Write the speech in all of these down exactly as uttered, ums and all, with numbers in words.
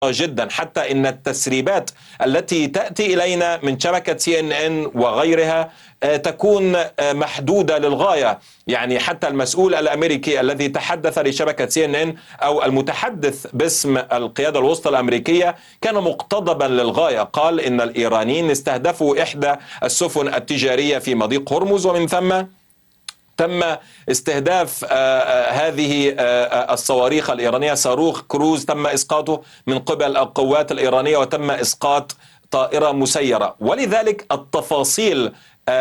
جدا، حتى إن التسريبات التي تأتي إلينا من شبكة سي إن إن وغيرها تكون محدودة للغاية. يعني حتى المسؤول الأمريكي الذي تحدث لشبكة سي إن إن أو المتحدث باسم القيادة الوسطى الأمريكية كان مقتضبا للغاية، قال إن الإيرانيين استهدفوا إحدى السفن التجارية في مضيق هرمز، ومن ثم تم استهداف هذه الصواريخ الإيرانية. صاروخ كروز تم إسقاطه من قبل القوات الإيرانية، وتم إسقاط طائرة مسيرة. ولذلك التفاصيل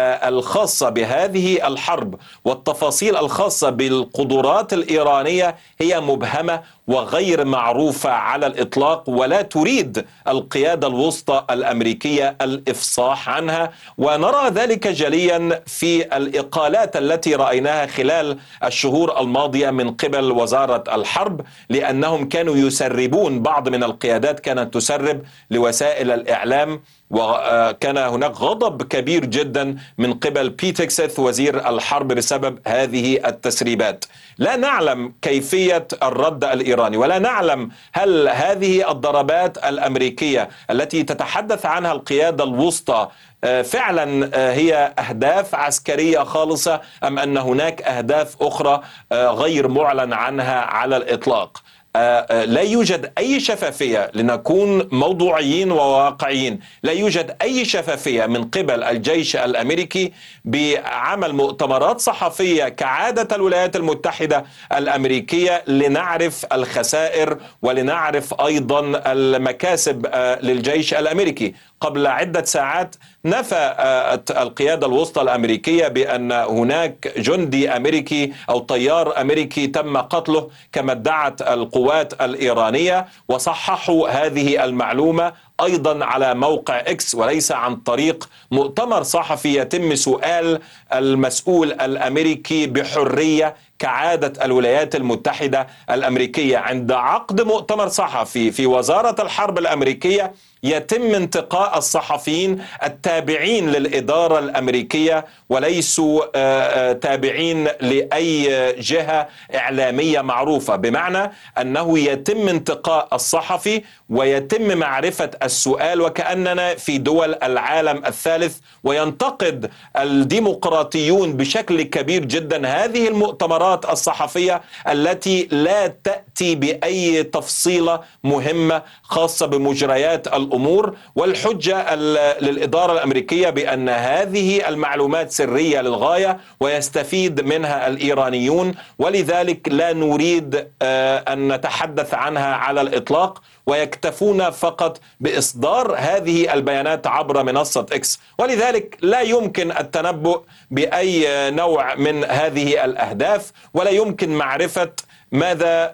الخاصة بهذه الحرب والتفاصيل الخاصة بالقدرات الإيرانية هي مبهمة وغير معروفة على الإطلاق، ولا تريد القيادة الوسطى الأمريكية الإفصاح عنها. ونرى ذلك جليا في الإقالات التي رأيناها خلال الشهور الماضية من قبل وزارة الحرب، لأنهم كانوا يسربون، بعض من القيادات كانت تسرب لوسائل الإعلام، وكان هناك غضب كبير جدا من قبل بيت هيكسيت وزير الحرب بسبب هذه التسريبات. لا نعلم كيفية الرد الإيراني، ولا نعلم هل هذه الضربات الأمريكية التي تتحدث عنها القيادة الوسطى فعلا هي أهداف عسكرية خالصة، أم أن هناك أهداف أخرى غير معلن عنها على الإطلاق. لا يوجد أي شفافية، لنكون موضوعيين وواقعيين، لا يوجد أي شفافية من قبل الجيش الأمريكي بعمل مؤتمرات صحفية كعادة الولايات المتحدة الأمريكية لنعرف الخسائر ولنعرف أيضا المكاسب للجيش الأمريكي. قبل عدة ساعات نفى القيادة الوسطى الأمريكية بأن هناك جندي أمريكي أو طيار أمريكي تم قتله كما ادعت القوات الإيرانية، وصححوا هذه المعلومة أيضا على موقع إكس وليس عن طريق مؤتمر صحفي يتم سؤال المسؤول الأمريكي بحرية كعادة الولايات المتحدة الأمريكية. عند عقد مؤتمر صحفي في وزارة الحرب الأمريكية يتم انتقاء الصحفيين التابعين للإدارة الأمريكية وليسوا تابعين لأي جهة إعلامية معروفة، بمعنى أنه يتم انتقاء الصحفي ويتم معرفة السؤال وكأننا في دول العالم الثالث. وينتقد الديمقراطيون بشكل كبير جدا هذه المؤتمرات الصحفية التي لا تأتي بأي تفصيلة مهمة خاصة بمجريات الأمور، والحجة للإدارة الأمريكية بأن هذه المعلومات سرية للغاية ويستفيد منها الإيرانيون، ولذلك لا نريد أن نتحدث عنها على الإطلاق، ويكتفون فقط بإصدار هذه البيانات عبر منصة إكس. ولذلك لا يمكن التنبؤ بأي نوع من هذه الأهداف، ولا يمكن معرفة ماذا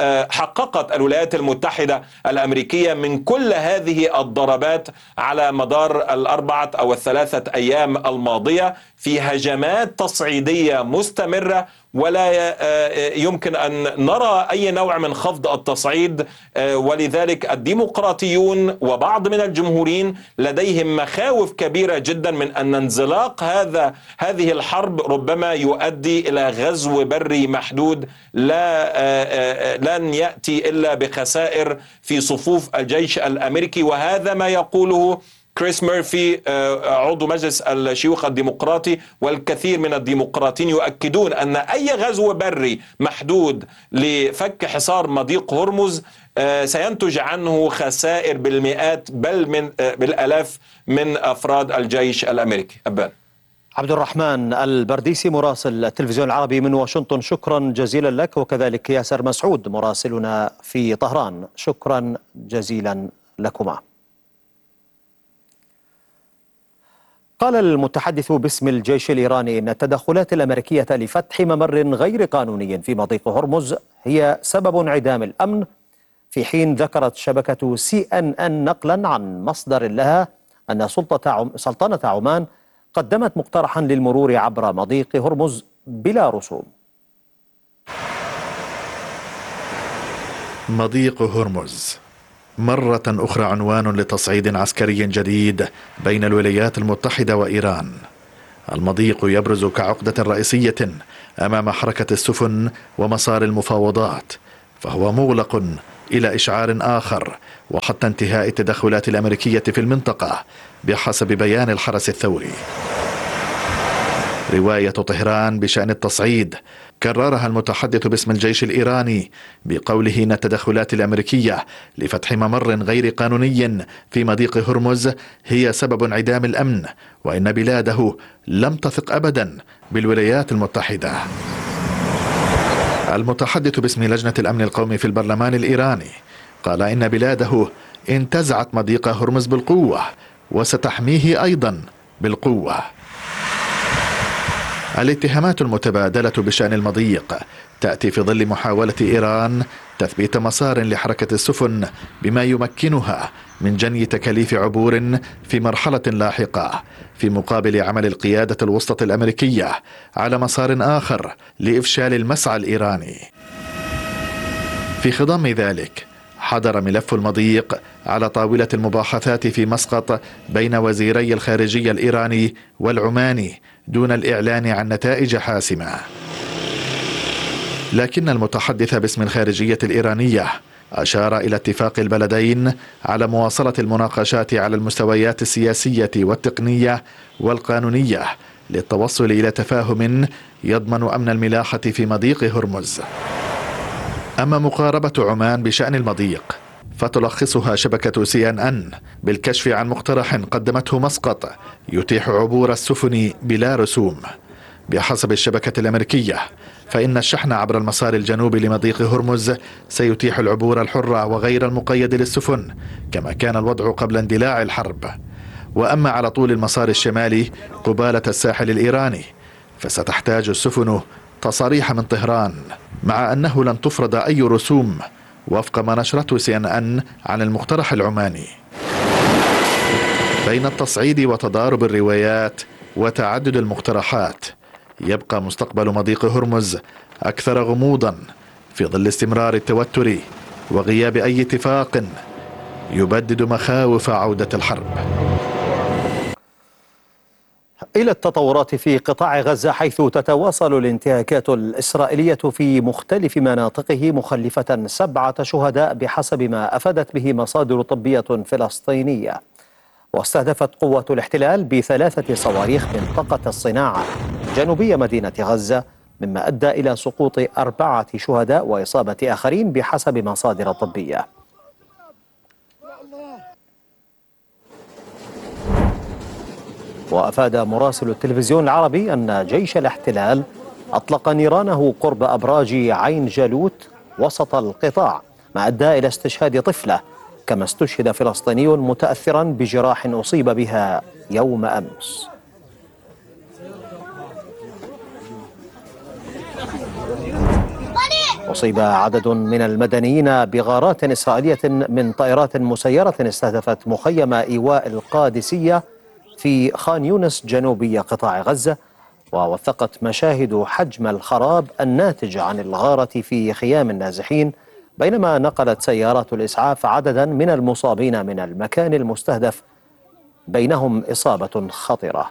حققت الولايات المتحدة الأمريكية من كل هذه الضربات على مدار الأربعة أو الثلاثة أيام الماضية في هجمات تصعيدية مستمرة، ولا يمكن أن نرى أي نوع من خفض التصعيد. ولذلك الديمقراطيون وبعض من الجمهوريين لديهم مخاوف كبيرة جدا من أن انزلاق هذا هذه الحرب ربما يؤدي إلى غزو بري محدود لا لن يأتي إلا بخسائر في صفوف الجيش الأمريكي. وهذا ما يقوله كريس ميرفي عضو مجلس الشيوخ الديمقراطي، والكثير من الديمقراطيين يؤكدون أن أي غزو بري محدود لفك حصار مضيق هرمز سينتج عنه خسائر بالمئات بل من بالآلاف من أفراد الجيش الأمريكي. أبان عبد الرحمن البرديسي مراسل التلفزيون العربي من واشنطن، شكرا جزيلا لك، وكذلك ياسر مسعود مراسلنا في طهران، شكرا جزيلا لكما. قال المتحدث باسم الجيش الإيراني إن التدخلات الأمريكية لفتح ممر غير قانوني في مضيق هرمز هي سبب انعدام الأمن، في حين ذكرت شبكة سي إن إن نقلا عن مصدر لها أن سلطة سلطنة عمان قدمت مقترحا للمرور عبر مضيق هرمز بلا رسوم. مضيق هرمز مرة أخرى عنوان لتصعيد عسكري جديد بين الولايات المتحدة وإيران. المضيق يبرز كعقدة رئيسية أمام حركة السفن ومسار المفاوضات، فهو مغلق إلى إشعار آخر وحتى انتهاء التدخلات الأمريكية في المنطقة بحسب بيان الحرس الثوري. رواية طهران بشأن التصعيد كررها المتحدث باسم الجيش الإيراني بقوله إن التدخلات الأمريكية لفتح ممر غير قانوني في مضيق هرمز هي سبب انعدام الأمن، وإن بلاده لم تثق أبدا بالولايات المتحدة. المتحدث باسم لجنة الأمن القومي في البرلمان الإيراني قال إن بلاده انتزعت مضيق هرمز بالقوة وستحميه أيضا بالقوة. الاتهامات المتبادلة بشأن المضيق تأتي في ظل محاولة إيران تثبيت مسار لحركة السفن بما يمكنها من جني تكاليف عبور في مرحلة لاحقة، في مقابل عمل القيادة الوسطى الأمريكية على مسار آخر لإفشال المسعى الإيراني. في خضم ذلك حضر ملف المضيق على طاولة المباحثات في مسقط بين وزيري الخارجية الإيراني والعماني دون الإعلان عن نتائج حاسمة. لكن المتحدث باسم الخارجية الإيرانية أشار إلى اتفاق البلدين على مواصلة المناقشات على المستويات السياسية والتقنية والقانونية للتوصل إلى تفاهم يضمن أمن الملاحة في مضيق هرمز. أما مقاربة عمان بشأن المضيق فتلخصها شبكة سي إن إن بالكشف عن مقترح قدمته مسقط يتيح عبور السفن بلا رسوم. بحسب الشبكة الأمريكية فإن الشحن عبر المسار الجنوبي لمضيق هرمز سيتيح العبور الحر وغير المقيد للسفن كما كان الوضع قبل اندلاع الحرب. وأما على طول المسار الشمالي قبالة الساحل الإيراني فستحتاج السفن تصاريح من طهران، مع أنه لن تفرض أي رسوم وفق ما نشرته سي إن إن عن المقترح العماني. بين التصعيد وتضارب الروايات وتعدد المقترحات يبقى مستقبل مضيق هرمز أكثر غموضا في ظل استمرار التوتر وغياب أي اتفاق يبدد مخاوف عودة الحرب. إلى التطورات في قطاع غزة، حيث تتواصل الانتهاكات الإسرائيلية في مختلف مناطقه مخلفة سبعة شهداء بحسب ما أفادت به مصادر طبية فلسطينية. واستهدفت قوة الاحتلال بثلاثة صواريخ منطقة الصناعة جنوبية مدينة غزة، مما أدى إلى سقوط أربعة شهداء وإصابة آخرين بحسب مصادر طبية. وأفاد مراسل التلفزيون العربي أن جيش الاحتلال أطلق نيرانه قرب أبراج عين جالوت وسط القطاع، ما أدى إلى استشهاد طفلة، كما استشهد فلسطيني متأثرا بجراح أصيب بها يوم أمس. أصيب عدد من المدنيين بغارات إسرائيلية من طائرات مسيرة استهدفت مخيم إيواء القادسية في خان يونس جنوبي قطاع غزة، ووثقت مشاهد حجم الخراب الناتج عن الغارة في خيام النازحين، بينما نقلت سيارات الإسعاف عددا من المصابين من المكان المستهدف، بينهم إصابة خطرة.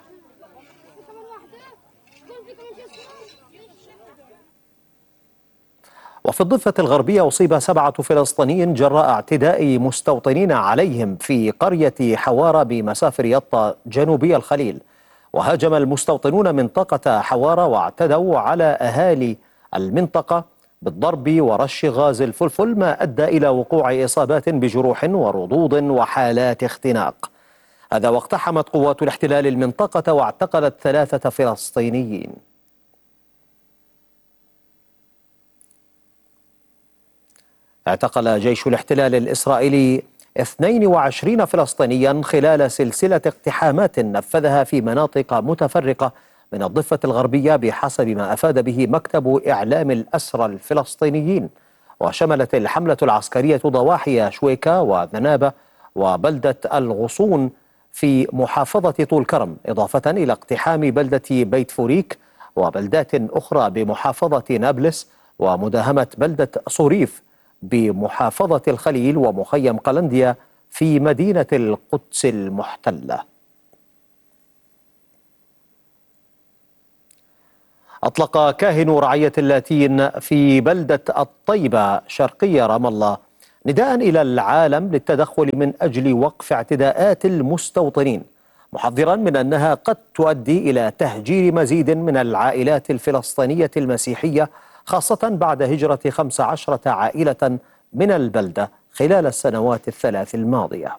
وفي الضفة الغربية أصيب سبعة فلسطينيين جراء اعتداء مستوطنين عليهم في قرية حوارة بمسافر يطا جنوبي الخليل. وهاجم المستوطنون منطقة حوارة واعتدوا على أهالي المنطقة بالضرب ورش غاز الفلفل، ما أدى إلى وقوع إصابات بجروح ورضوض وحالات اختناق. هذا واقتحمت قوات الاحتلال المنطقة واعتقلت ثلاثة فلسطينيين. اعتقل جيش الاحتلال الإسرائيلي اثنين وعشرين فلسطينيا خلال سلسلة اقتحامات نفذها في مناطق متفرقة من الضفة الغربية بحسب ما أفاد به مكتب إعلام الأسرى الفلسطينيين. وشملت الحملة العسكرية ضواحي شويكا وذنابة وبلدة الغصون في محافظة طول كرم، إضافة إلى اقتحام بلدة بيت فوريك وبلدات أخرى بمحافظة نابلس، ومداهمة بلدة صوريف بمحافظة الخليل، ومخيم قلنديا في مدينة القدس المحتلة. أطلق كاهن رعية اللاتين في بلدة الطيبة شرقية رام الله نداء إلى العالم للتدخل من أجل وقف اعتداءات المستوطنين، محذرا من أنها قد تؤدي إلى تهجير مزيد من العائلات الفلسطينية المسيحية، خاصة بعد هجرة خمس عشرة عائلة من البلدة خلال السنوات الثلاث الماضية.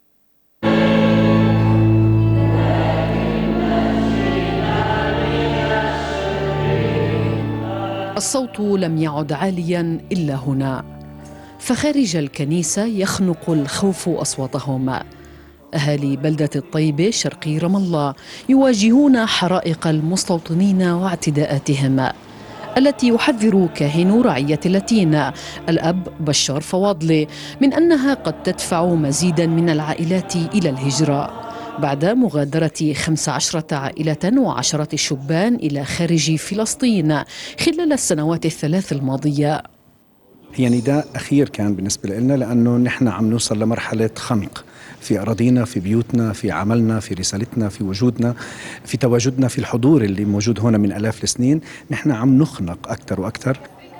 الصوت لم يعد عاليا إلا هنا، فخارج الكنيسة يخنق الخوف أصواتهم. أهالي بلدة الطيبة شرقي رام الله يواجهون حرائق المستوطنين واعتداءاتهم، التي يحذر كاهن رعية اللاتين الأب بشار فواضلي من أنها قد تدفع مزيدا من العائلات إلى الهجرة بعد مغادرة خمس عشرة عائلة وعشرة شبان إلى خارج فلسطين خلال السنوات الثلاث الماضية. هي نداء أخير كان بالنسبة لنا، لأنه نحن عم نوصل لمرحلة خنق في أراضينا، في بيوتنا، في عملنا، في رسالتنا، في وجودنا، في تواجدنا، في الحضور اللي موجود هنا من آلاف السنين. نحن عم نخنق أكثر وأكثر.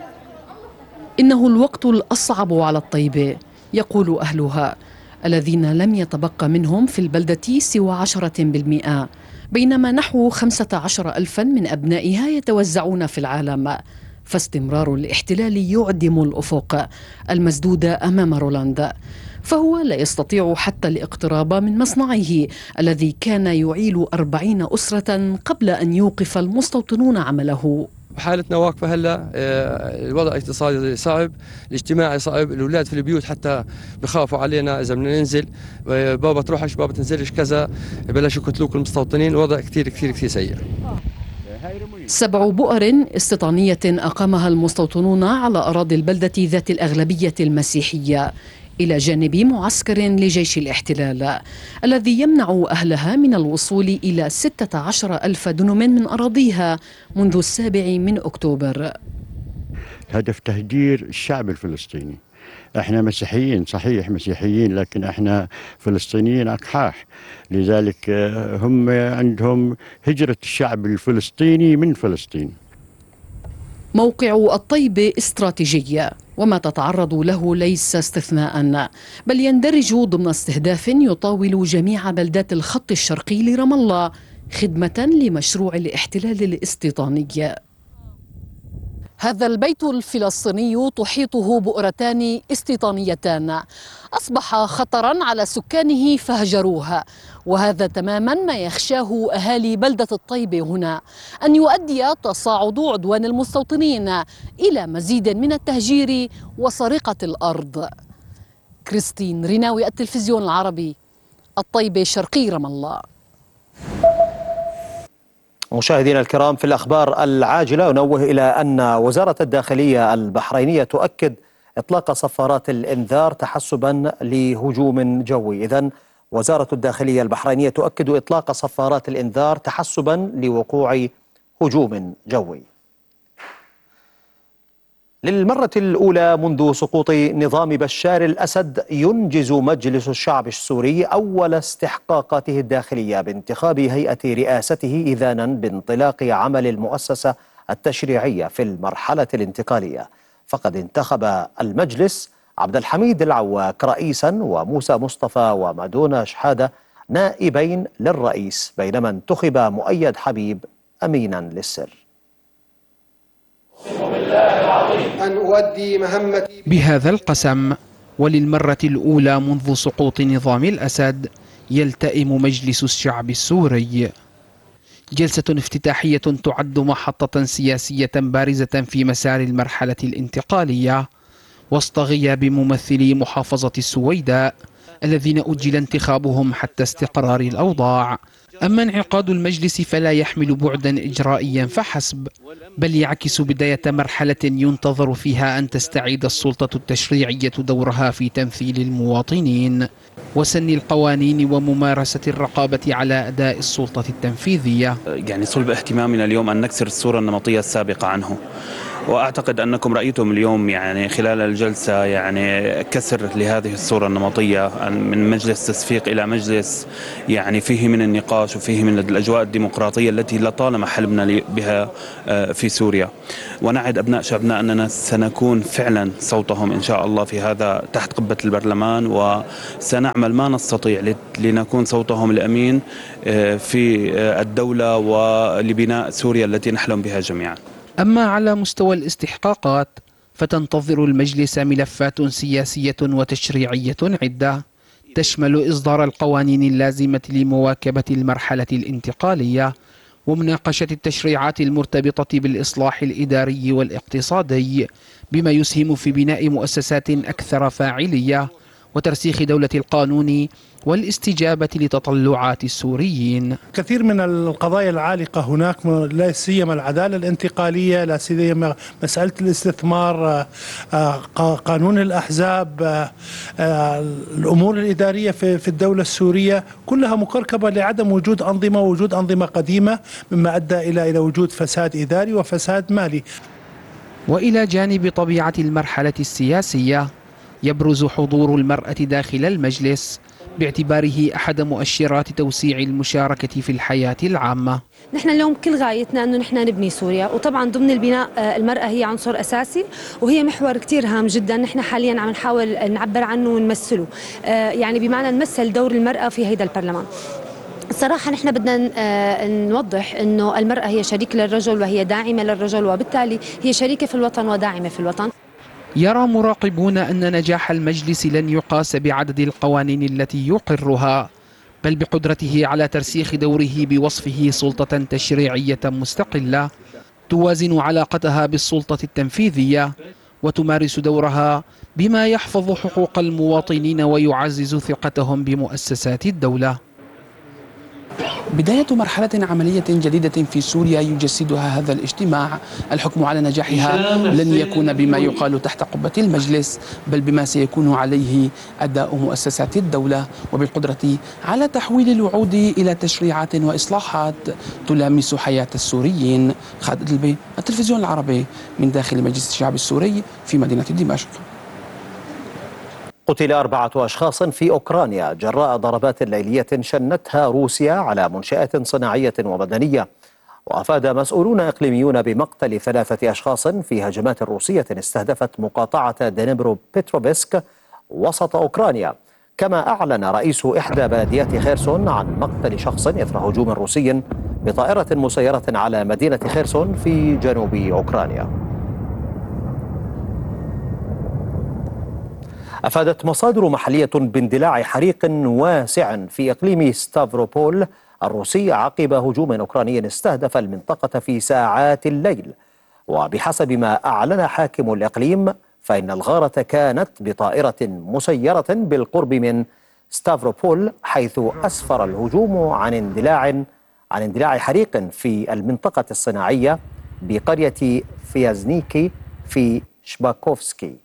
إنه الوقت الأصعب على الطيبة، يقول أهلها الذين لم يتبقى منهم في البلدة سوى عشرة بالمئة، بينما نحو خمسة عشر ألفا من أبنائها يتوزعون في العالم. فاستمرار الاحتلال يعدم الأفق المسدود أمام رولاندا، فهو لا يستطيع حتى الاقتراب من مصنعه الذي كان يعيل أربعين أسرة قبل أن يوقف المستوطنون عمله. حالتنا واقفة هلا، الوضع الاقتصادي صعب، الاجتماعي صعب، الأولاد في البيوت حتى بخافوا علينا إذا بدنا ننزل، بابا تروحش بابا تنزلش كذا، بلاش يقتلوك المستوطنين. الوضع كثير كثير كثير سيء. سبع بؤر استيطانية أقامها المستوطنون على أراضي البلدة ذات الأغلبية المسيحية، إلى جانب معسكر لجيش الاحتلال الذي يمنع أهلها من الوصول إلى ستة عشر ألف دنم من أراضيها منذ السابع من أكتوبر. هدف تهجير الشعب الفلسطيني. احنا مسيحيين صحيح، مسيحيين، لكن احنا فلسطينيين أقحاح، لذلك هم عندهم هجرة الشعب الفلسطيني من فلسطين. موقع الطيبة استراتيجية، وما تتعرض له ليس استثناء، بل يندرج ضمن استهداف يطاول جميع بلدات الخط الشرقي لرام الله خدمة لمشروع الاحتلال الاستيطاني. هذا البيت الفلسطيني تحيطه بؤرتان استيطانيتان، أصبح خطرا على سكانه فهجروها، وهذا تماما ما يخشاه أهالي بلدة الطيبة هنا، أن يؤدي تصاعد عدوان المستوطنين إلى مزيد من التهجير وسرقة الأرض. كريستين ريناوي، التلفزيون العربي، الطيبة شرقي رام الله. مشاهدينا الكرام، في الأخبار العاجلة ننوه إلى أن وزارة الداخلية البحرينية تؤكد إطلاق صفارات الإنذار تحسبا لهجوم جوي. إذن وزارة الداخلية البحرينية تؤكد إطلاق صفارات الإنذار تحسبا لوقوع هجوم جوي. للمرة الأولى منذ سقوط نظام بشار الأسد ينجز مجلس الشعب السوري أول استحقاقاته الداخلية بانتخاب هيئة رئاسته إذانا بانطلاق عمل المؤسسة التشريعية في المرحلة الانتقالية. فقد انتخب المجلس عبد الحميد العواك رئيسا وموسى مصطفى ومادونا شحادة نائبين للرئيس، بينما انتخب مؤيد حبيب أمينا للسر. أن أؤدي مهمتي بهذا القسم، وللمرة الأولى منذ سقوط نظام الأسد يلتئم مجلس الشعب السوري. جلسة افتتاحية تعد محطة سياسية بارزة في مسار المرحلة الانتقالية وسط غياب ممثلي محافظة السويداء الذين أجل انتخابهم حتى استقرار الأوضاع. أما انعقاد المجلس فلا يحمل بعدا إجرائيا فحسب، بل يعكس بداية مرحلة ينتظر فيها أن تستعيد السلطة التشريعية دورها في تمثيل المواطنين وسن القوانين وممارسة الرقابة على أداء السلطة التنفيذية. يعني صلب اهتمامنا اليوم أن نكسر الصورة النمطية السابقة عنه، وأعتقد أنكم رأيتم اليوم يعني خلال الجلسة يعني كسر لهذه الصورة النمطية من مجلس تصفيق إلى مجلس يعني فيه من النقاش وفيه من الأجواء الديمقراطية التي لطالما حلمنا بها في سوريا. ونعد أبناء شعبنا أننا سنكون فعلا صوتهم إن شاء الله في هذا تحت قبة البرلمان، وسنعمل ما نستطيع لنكون صوتهم الأمين في الدولة ولبناء سوريا التي نحلم بها جميعا. أما على مستوى الاستحقاقات فتنتظر المجلس ملفات سياسية وتشريعية عدة تشمل إصدار القوانين اللازمة لمواكبة المرحلة الانتقالية ومناقشة التشريعات المرتبطة بالإصلاح الإداري والاقتصادي بما يسهم في بناء مؤسسات أكثر فاعلية وترسيخ دولة القانون والاستجابة لتطلعات السوريين. كثير من القضايا العالقة هناك، لا سيما العدالة الانتقالية، لا سيما مسألة الاستثمار، قانون الأحزاب، الأمور الإدارية في الدولة السورية كلها مكركبة لعدم وجود أنظمة ووجود أنظمة قديمة، مما أدى إلى إلى وجود فساد إداري وفساد مالي. وإلى جانب طبيعة المرحلة السياسية يبرز حضور المرأة داخل المجلس باعتباره أحد مؤشرات توسيع المشاركة في الحياة العامة. نحن اليوم كل غايتنا أنه نحن نبني سوريا، وطبعا ضمن البناء المرأة هي عنصر أساسي وهي محور كتير هام جدا. نحن حاليا عم نحاول نعبر عنه ونمثله، يعني بمعنى نمثل دور المرأة في هيدا البرلمان. الصراحة نحن بدنا نوضح أنه المرأة هي شريك للرجل وهي داعمة للرجل، وبالتالي هي شريكة في الوطن وداعمة في الوطن. يرى مراقبون أن نجاح المجلس لن يقاس بعدد القوانين التي يقرها، بل بقدرته على ترسيخ دوره بوصفه سلطة تشريعية مستقلة توازن علاقتها بالسلطة التنفيذية وتمارس دورها بما يحفظ حقوق المواطنين ويعزز ثقتهم بمؤسسات الدولة. بداية مرحلة عملية جديدة في سوريا يجسدها هذا الاجتماع. الحكم على نجاحها لن يكون بما يقال تحت قبة المجلس، بل بما سيكون عليه أداء مؤسسات الدولة وبالقدرة على تحويل الوعود إلى تشريعات وإصلاحات تلامس حياة السوريين. خالد البي، التلفزيون العربي، من داخل مجلس الشعب السوري في مدينة دمشق. قتل أربعة أشخاص في أوكرانيا جراء ضربات ليلية شنتها روسيا على منشآت صناعية ومدنية. وأفاد مسؤولون إقليميون بمقتل ثلاثة أشخاص في هجمات روسية استهدفت مقاطعة دنيبرو بيتروفسك وسط أوكرانيا. كما أعلن رئيس إحدى بلديات خيرسون عن مقتل شخص إثر هجوم روسي بطائرة مسيرة على مدينة خيرسون في جنوب أوكرانيا. أفادت مصادر محلية باندلاع حريق واسع في إقليم ستافروبول الروسي عقب هجوم أوكراني استهدف المنطقة في ساعات الليل. وبحسب ما أعلن حاكم الإقليم فإن الغارة كانت بطائرة مسيرة بالقرب من ستافروبول، حيث أسفر الهجوم عن اندلاع عن اندلاع حريق في المنطقة الصناعية بقرية فيازنيكي في شباكوفسكي.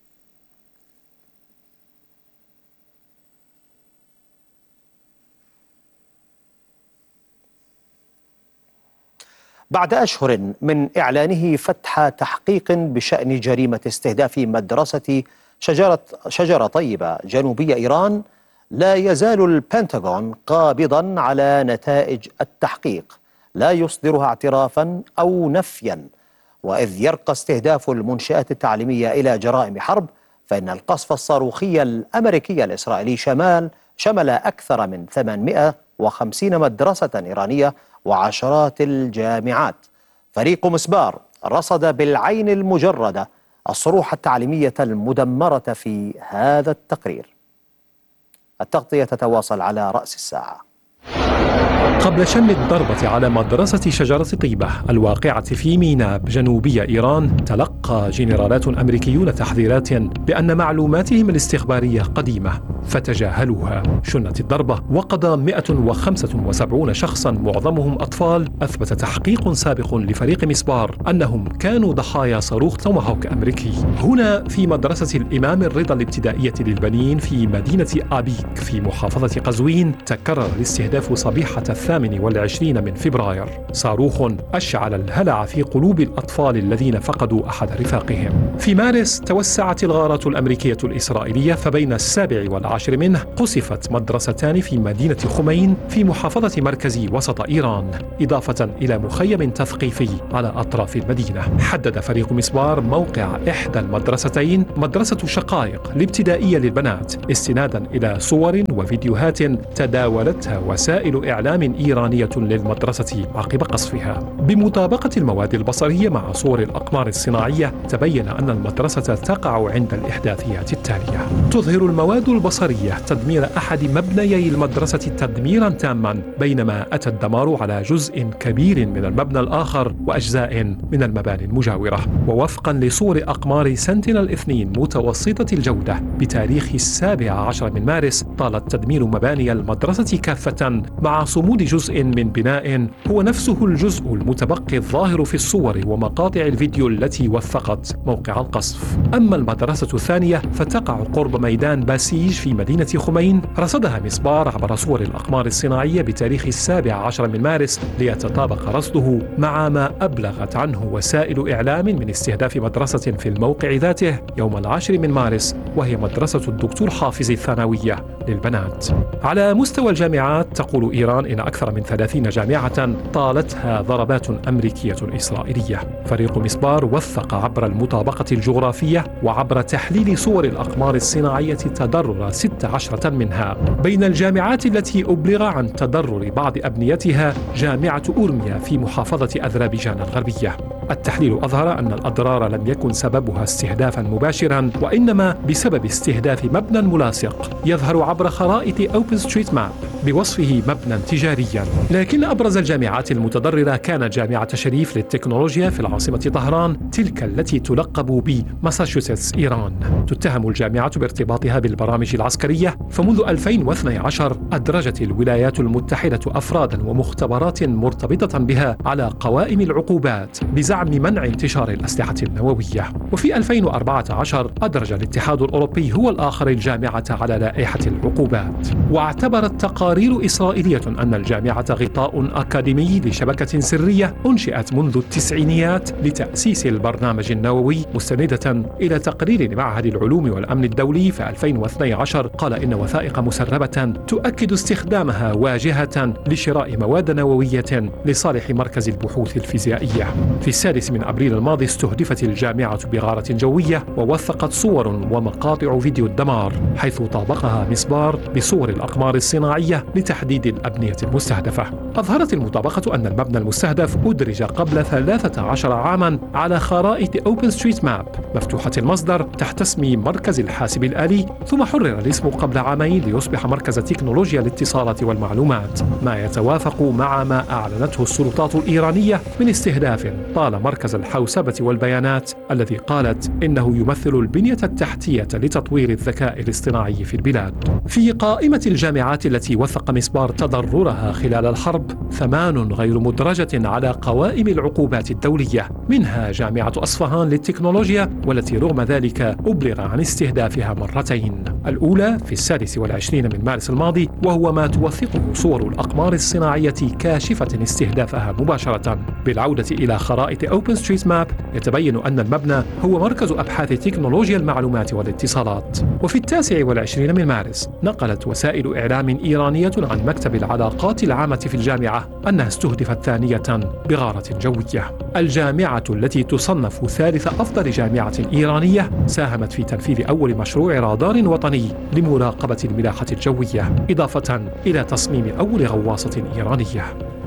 بعد أشهر من إعلانه فتح تحقيق بشأن جريمة استهداف مدرسة شجرة, شجرة طيبة جنوبية إيران، لا يزال البنتاغون قابضا على نتائج التحقيق لا يصدرها اعترافا أو نفيا. وإذ يرقى استهداف المنشآت التعليمية إلى جرائم حرب، فإن القصف الصاروخي الأمريكي الإسرائيلي شمال شمل أكثر من ثمانمائة وخمسين مدرسة إيرانية وعشرات الجامعات. فريق مسبار رصد بالعين المجردة الصروح التعليمية المدمرة في هذا التقرير. التغطية تتواصل على رأس الساعة. قبل شن الضربة على مدرسة شجرة طيبة الواقعة في ميناب جنوبي إيران، تلقى جنرالات أمريكيون تحذيرات بأن معلوماتهم الاستخبارية قديمة فتجاهلوها. شنت الضربة وقضى مئة وخمسة وسبعين شخصا معظمهم أطفال. أثبت تحقيق سابق لفريق مسبار أنهم كانوا ضحايا صاروخ توماهوك أمريكي. هنا في مدرسة الإمام الرضا الابتدائية للبنين في مدينة آبيك في محافظة قزوين، تكرر الاستهداف صبي صبيحة الثامن والعشرين من فبراير، صاروخ أشعل الهلع في قلوب الأطفال الذين فقدوا أحد رفاقهم. في مارس توسعت الغارة الأمريكية الإسرائيلية، فبين السابع والعاشر منه قصفت مدرستان في مدينة خمين في محافظة مركز وسط إيران، إضافة إلى مخيم تثقيفي على أطراف المدينة. حدد فريق مسبار موقع إحدى المدرستين مدرسة شقائق الابتدائية للبنات، استنادا إلى صور وفيديوهات تداولتها وسائل إعلام إيرانية للمدرسة عقب قصفها. بمطابقة المواد البصرية مع صور الأقمار الصناعية، تبين أن المدرسة تقع عند الإحداثيات التالية. تظهر المواد البصرية تدمير أحد مبنيي المدرسة تدميرا تاما، بينما أتى الدمار على جزء كبير من المبنى الآخر وأجزاء من المباني المجاورة. ووفقا لصور أقمار سنتينل اثنين متوسطة الجودة بتاريخ السابع عشر من مارس، طالت تدمير مباني المدرسة كافة مع صمود جزء من بناء هو نفسه الجزء المتبقي الظاهر في الصور ومقاطع الفيديو التي وثقت موقع القصف. أما المدرسة الثانية فتقع قرب ميدان باسيج في مدينة خمين، رصدها مسبار عبر صور الأقمار الصناعية بتاريخ السابع عشر من مارس ليتطابق رصده مع ما أبلغت عنه وسائل إعلام من استهداف مدرسة في الموقع ذاته يوم العاشر من مارس، وهي مدرسة الدكتور حافظ الثانوية للبنات. على مستوى الجامعات، تقول إيران إن أكثر من ثلاثين جامعة طالتها ضربات أمريكية إسرائيلية. فريق مسبار وثق عبر المطابقة الجغرافية وعبر تحليل صور الأقمار الصناعية تضرر ست عشرة منها. بين الجامعات التي أبلغ عن تضرر بعض أبنيتها جامعة أورميا في محافظة أذربيجان الغربية. التحليل أظهر أن الأضرار لم يكن سببها استهدافا مباشرا، وإنما بسبب استهداف مبنى ملاصق يظهر عبر خرائط أوبن ستريت ماب بوصفه مبنى تجاريا. لكن أبرز الجامعات المتضررة كانت جامعة شريف للتكنولوجيا في العاصمة طهران، تلك التي تلقب بماساتشوستس إيران. تتهم الجامعة بارتباطها بالبرامج العسكرية، فمنذ ألفين واثني عشر أدرجت الولايات المتحدة أفرادا ومختبرات مرتبطة بها على قوائم العقوبات بزعم منع انتشار الأسلحة النووية. وفي ألفين وأربعة عشر أدرج الاتحاد الأوروبي هو الآخر الجامعة على لائحة العقوبات. واعتبرت تقارير إسرائيلية أن الجامعة غطاء أكاديمي لشبكة سرية أنشئت منذ التسعينيات لتأسيس البرنامج النووي، مستندة إلى تقرير لمعهد العلوم والأمن الدولي في ألفين واثني عشر قال إن وثائق مسربة تؤكد استخدامها واجهة لشراء مواد نووية لصالح مركز البحوث الفيزيائية. في السادس من أبريل الماضي استهدفت الجامعة بغارة جوية، ووثقت صور ومقاطع فيديو الدمار، حيث طابقها مسبار بصور الأقمار الصناعية لتحديد الأبنية المستهدفة. أظهرت المطابقة أن المبنى المستهدف أدرج قبل ثلاثة عشر عاما على خرائط أوبن ستريت ماب مفتوحة المصدر تحت اسم مركز الحاسب الآلي، ثم حرر الاسم قبل عامين ليصبح مركز تكنولوجيا الاتصالات والمعلومات، ما يتوافق مع ما أعلنته السلطات الإيرانية من استهداف طال مركز الحوسبة والبيانات الذي قالت إنه يمثل البنية التحتية لتطوير الذكاء الاصطناعي في البلاد. في قائمة الجامعات التي وثق مسبار تضررها خلال الحرب ثمان غير مدرجة على قوائم العقوبات الدولية، منها جامعة أصفهان للتكنولوجيا، والتي رغم ذلك أبلغ عن استهدافها مرتين، الأولى في السادس والعشرين من مارس الماضي، وهو ما توثقه صور الأقمار الصناعية كاشفة استهدافها مباشرة. بالعودة إلى خرائط أوبن ستريت ماب يتبين أن المبنى هو مركز أبحاث تكنولوجيا المعلومات والاتصالات. وفي التاسع والعشرين من مارس نقلت وسائل إعلام إيرانية عن مكتب العلاقات العامة في الجامعة أنها استهدفت ثانية بغارة جوية. الجامعة التي تصنف ثالث أفضل جامعة إيرانية ساهمت في تنفيذ أول مشروع رادار وطني لمراقبة الملاحة الجوية، إضافة إلى تصميم أول غواصة إيرانية.